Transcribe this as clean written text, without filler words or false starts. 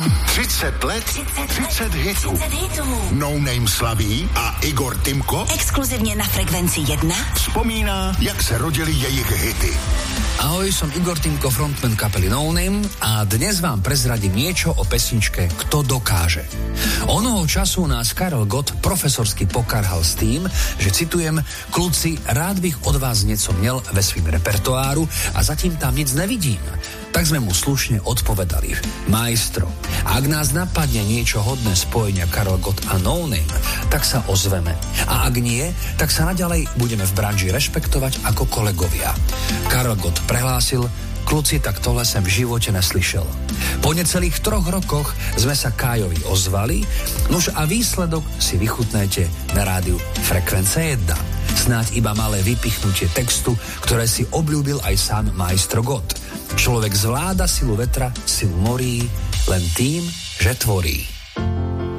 30 let, 30 hitů. No Name slaví a Igor Timko exkluzivně na Frekvenci 1 vzpomíná, jak se rodily jejich hity. Ahoj, som Igor Timko, frontman kapely No Name a dnes vám prezradím niečo o pesničke Kto dokáže. Onoho času nás Karel Gott profesorsky pokarhal s tým, že citujem: Kluci, rád bych od vás něco měl ve svým repertoáru a zatím tam nic nevidím. Tak sme mu slušne odpovedali: Majstro, ak nás napadne niečo hodné spojenia Karel Gott a No Name, tak sa ozveme. A ak nie, tak sa naďalej budeme v branži rešpektovať ako kolegovia. Karel Gott prehlásil: Kluci, tak tohle som v živote neslyšel. Po necelých 3 rokoch sme sa Kájovi ozvali, nuž a výsledok si vychutnajte na rádiu Frekvence 1. Snáď iba malé vypichnutie textu, ktoré si obľúbil aj sám majstro Gott. Človek zvláda silu vetra, silu morí, len tým, že tvorí.